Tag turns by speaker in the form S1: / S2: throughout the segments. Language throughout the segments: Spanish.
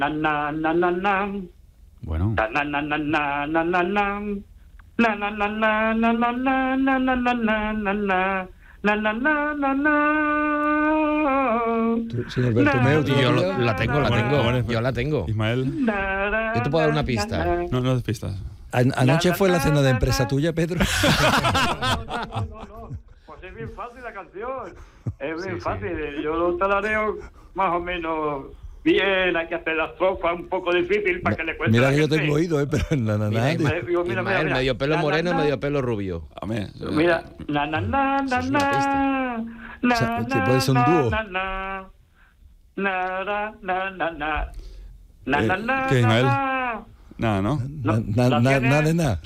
S1: na na na na na.
S2: Bueno.
S1: Na na na na na na na na. Na na na na na na na na na na na na na. Na na na na na.
S3: Señor Bertomeu,
S4: Yo la tengo.
S2: Ismael.
S4: Yo te puedo dar una pista.
S2: No des pistas.
S3: ¿Anoche fue la cena de empresa tuya, Pedro?
S1: No. Pues es bien fácil la canción. Es bien fácil. Yo lo talareo más o menos bien. Hay que hacer la estrofa un poco difícil para que le cueste.
S3: Mira
S1: la
S3: que yo
S1: gente.
S3: tengo oído, pero en la
S1: Mira,
S4: Ismael, medio pelo moreno, medio pelo rubio.
S2: Amén.
S1: Mira, na na na na na.
S3: O sea, te puede ser un dúo.
S2: ¿Qué, Ismael? Nada, ¿no?
S3: Nada de nada.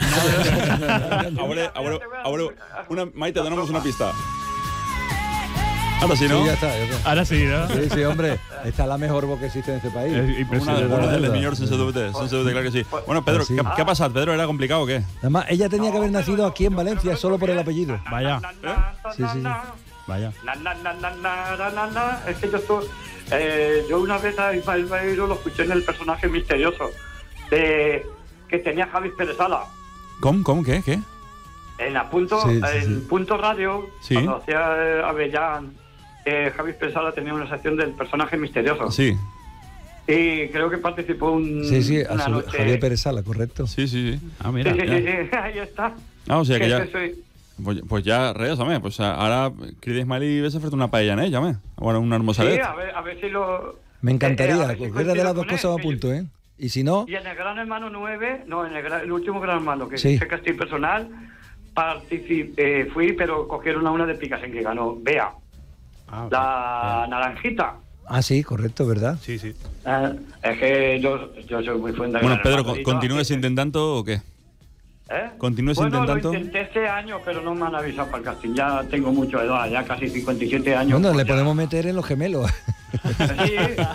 S2: Ahora, Maite, tenemos una pista. Ahora sí, ¿no?
S3: Sí, ya está.
S5: Ahora sí, ¿no?
S3: Sí, hombre. Esta es la mejor voz que existe en este país.
S5: Es impresionante.
S2: Una de las mejores sense dubte, claro que sí. Bueno, Pedro,
S3: Sí.
S2: ¿qué ha pasado? ¿Pedro era complicado o qué?
S3: Además, ella tenía que haber nacido aquí en Valencia solo por el apellido.
S5: Vaya.
S3: Sí.
S5: Vaya.
S1: Es que yo una vez a Ismael Bairo lo escuché en El personaje misterioso que tenía Javi Pérez Sala.
S2: ¿Cómo? ¿Qué?
S1: En Punto Radio,
S2: Sí.
S1: cuando hacía Avellán, Javi Pérez Sala tenía una sección del personaje misterioso.
S2: Sí.
S1: Y creo que participó
S3: Sí,
S1: una noche.
S3: Javier Pérez Sala, correcto.
S2: Sí.
S5: Ah, mira.
S1: Sí, ahí está.
S2: Ah, o sea que
S1: Sí,
S2: ya...
S1: sí.
S2: Pues ya, res, home, pues ara crida Ismael i ves a fer-te una paella en ella, home. Bueno, un hermosalet.
S1: Sí, a ver si lo...
S3: Me encantaría.
S1: a ver si
S3: Cualquiera de las dos
S1: coincido
S3: cosas va a
S1: con él.
S3: punto, ¿eh? Y si no,
S1: Y en el Gran Hermano 9, no, en el último Gran Hermano, que
S3: Sí.
S1: es casting personal, fui, pero cogieron a una de Picasen que ganó, Bea, la naranjita.
S3: sí, correcto, ¿verdad?
S5: Sí.
S1: Es que yo soy muy fuerte de
S2: Bueno,
S1: Gran
S2: Pedro,
S1: Hermano, y
S2: ¿continúes
S1: no,
S2: intentando o qué? ¿Continúes
S1: bueno,
S2: intentando?
S1: Lo intenté este año, pero no me han avisado para el casting. Ya tengo mucha edad, ya casi 57 años.
S3: Bueno,
S1: pues
S3: le
S1: ya.
S3: podemos meter en los gemelos.
S1: Sí.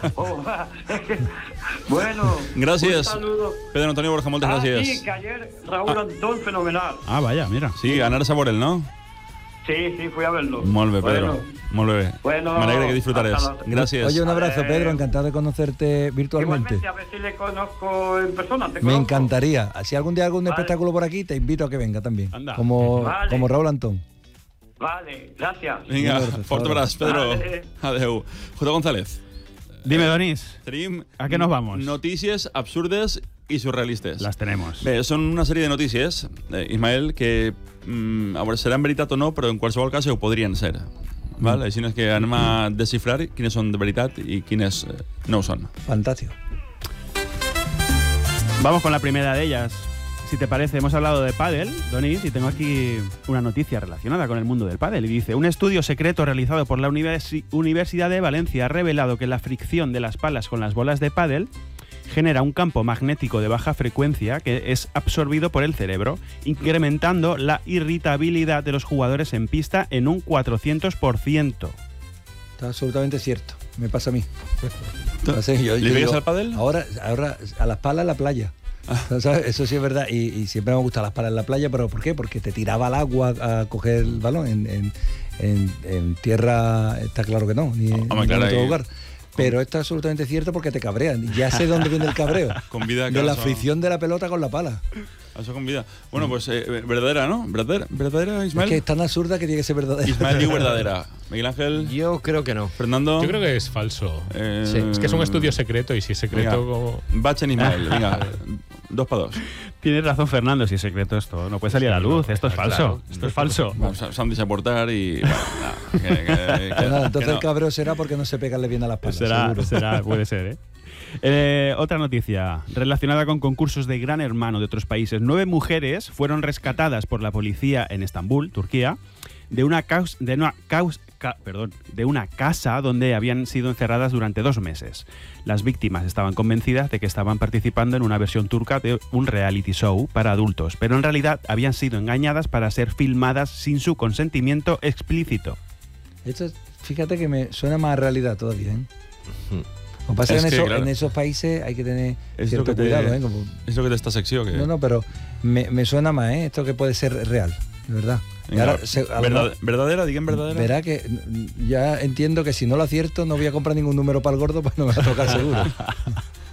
S1: Bueno.
S2: Gracias.
S1: Un saludo.
S2: Pedro Antonio Borja, moltes gràcies.
S1: Sí, que ayer Raúl Antón, fenomenal.
S5: Ah, vaya, mira.
S2: Sí, ganar-se por él, no?
S1: Sí, fui a verlo.
S2: Molt bé, Pedro.
S1: Bueno.
S2: Molt bé.
S1: Bueno,
S2: M'alegra que disfrutares.
S1: hasta la-
S2: Gràcies.
S3: Oye, un abrazo, Pedro. Encantado de conocerte virtualmente.
S1: Igualmente, a ver si le conozco en persona. ¿Te
S3: Me
S1: conozco?
S3: encantaría. Si algún día hago un
S1: Vale.
S3: espectáculo por aquí, te invito a que venga también.
S5: Anda.
S3: Como
S1: Vale.
S3: Raúl Antón.
S1: Vale, gracias.
S2: Vinga,
S3: Un abrazo,
S2: fort abraç, Pedro.
S1: Vale.
S2: Adeu. J. González.
S5: Dime, Donis.
S2: Tenim...
S5: ¿A qué nos vamos?
S2: Notícies absurdes i surrealistes.
S5: Las tenemos.
S2: Bé, són una sèrie de notícies, Ismael, que a veure, seran veritat o no, però en qualsevol cas ho podrien ser. Val? Així és que anem a desxifrar quines són de veritat i quines no ho són.
S3: Fantástico.
S5: Vamos con la primera de ellas. Si te parece, hemos hablado de pádel, Donis, y tengo aquí una noticia relacionada con el mundo del pádel. Y dice, un estudio secreto realizado por la Universidad de Valencia ha revelado que la fricción de las palas con las bolas de pádel genera un campo magnético de baja frecuencia que es absorbido por el cerebro, incrementando la irritabilidad de los jugadores en pista en un 400%.
S3: Está absolutamente cierto. Me pasa a mí.
S2: ¿Le pegas al pádel?
S3: Ahora a las palas en la playa. ¿Sabes? Eso sí es verdad. Y siempre me han gustado las palas en la playa, pero ¿por qué? Porque te tiraba al agua a coger el balón. En tierra está claro que no, ni
S2: Home,
S3: en
S2: clar,
S3: otro
S2: ahí-
S3: lugar. Pero esto es absolutamente cierto porque te cabrean. Ya sé dónde viene el cabreo.
S2: Convida a
S3: De la
S2: casa.
S3: fricción de la pelota con la pala.
S2: Això convida. Bueno, pues verdadera, ¿no? ¿Verdadera, Ismael?
S3: Es que es tan absurda que tiene que ser verdadera.
S2: Ismael diu verdadera. Miguel Ángel,
S4: Yo creo que no.
S2: Fernando...
S6: Yo creo que es falso.
S2: Sí.
S6: Es que es un estudio secreto y si es secreto...
S2: Vinga,
S6: como-
S2: vaig en Ismael, vinga, 2 para 2.
S5: Tienes razón, Fernando, si es secreto esto no puede salir a la luz. Esto es falso.
S6: Claro.
S5: Esto es falso.
S2: S'han deixat portar i... Bueno, no,
S3: Pues nada, entonces
S2: no.
S3: el cabreo será porque no se pegarle bien a las palas.
S5: Será, puede ser, ¿eh? Otra noticia relacionada con concursos de Gran Hermano de otros países. 9 mujeres fueron rescatadas por la policía en Estambul, Turquía, de una casa donde habían sido encerradas durante 2 meses. Las víctimas estaban convencidas de que estaban participando en una versión turca de un reality show para adultos, pero en realidad habían sido engañadas para ser filmadas sin su consentimiento explícito.
S3: Esto, fíjate que me suena más a realidad todavía, ¿eh? Lo que pasa es que,
S2: claro,
S3: en esos países hay que tener
S2: es
S3: cierto
S2: lo que
S3: cuidado, ¿eh? Como,
S2: és lo que d'esta secció. Que...
S3: no, pero me suena más, ¿eh? Esto que puede ser real, de verdad. Y
S2: Vinga,
S3: ahora,
S2: verdadera, diguem verdadera.
S3: verá que ya entiendo que si no lo acierto no voy a comprar ningún número para el gordo, pues no me va a tocar seguro.